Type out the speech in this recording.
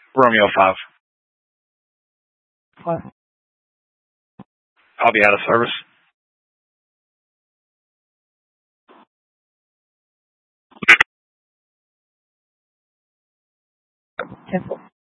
Romeo 5. What? I'll be out of service. Cancel.